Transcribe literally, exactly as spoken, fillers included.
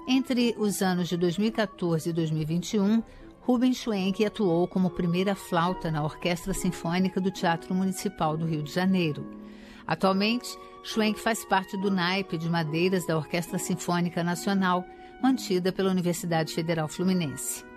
Entre os anos de dois mil e quatorze e dois mil e vinte e um, Rubens Schwenk atuou como primeira flauta na Orquestra Sinfônica do Teatro Municipal do Rio de Janeiro. Atualmente, Schwenk faz parte do naipe de madeiras da Orquestra Sinfônica Nacional, mantida pela Universidade Federal Fluminense.